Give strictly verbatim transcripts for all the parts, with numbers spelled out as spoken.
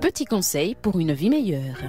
Petit conseil pour une vie meilleure.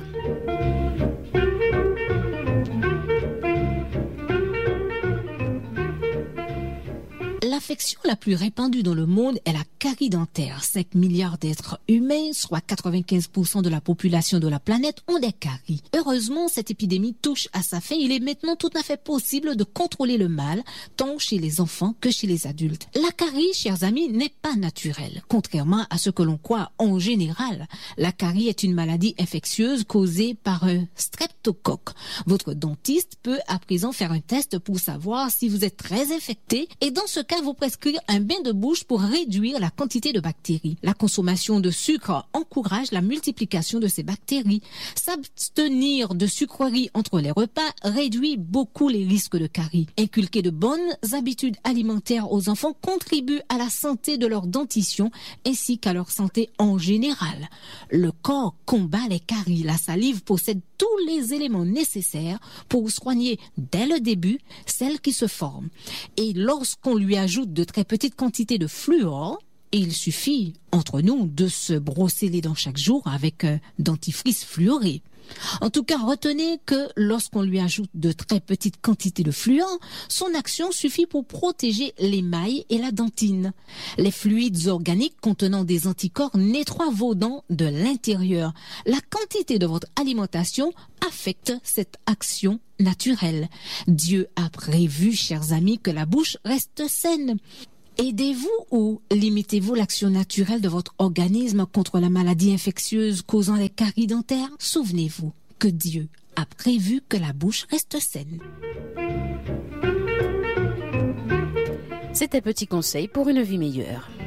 L'affection la plus répandue dans le monde est la carie dentaire. cinq milliards d'êtres humains, soit quatre-vingt-quinze pour cent de la population de la planète, ont des caries. Heureusement, cette épidémie touche à sa fin. Il est maintenant tout à fait possible de contrôler le mal, tant chez les enfants que chez les adultes. La carie, chers amis, n'est pas naturelle. Contrairement à ce que l'on croit en général, la carie est une maladie infectieuse causée par un streptocoque. Votre dentiste peut à présent faire un test pour savoir si vous êtes très infecté et dans ce cas, vous prescrire un bain de bouche pour réduire la quantité de bactéries. La consommation de sucre encourage la multiplication de ces bactéries. S'abstenir de sucreries entre les repas réduit beaucoup les risques de caries. Inculquer de bonnes habitudes alimentaires aux enfants contribue à la santé de leur dentition ainsi qu'à leur santé en général. Le corps combat les caries. La salive possède tous les éléments nécessaires pour soigner dès le début celles qui se forment. Et lorsqu'on lui ajoute de très petites quantités de fluor, il suffit, entre nous, de se brosser les dents chaque jour avec un dentifrice fluoré. En tout cas, retenez que lorsqu'on lui ajoute de très petites quantités de fluor, son action suffit pour protéger l'émail et la dentine. Les fluides organiques contenant des anticorps nettoient vos dents de l'intérieur. La quantité de votre alimentation affecte cette action naturelle. Dieu a prévu, chers amis, que la bouche reste saine. Aidez-vous ou limitez-vous l'action naturelle de votre organisme contre la maladie infectieuse causant les caries dentaires? Souvenez-vous que Dieu a prévu que la bouche reste saine. C'était Petit conseil pour une vie meilleure.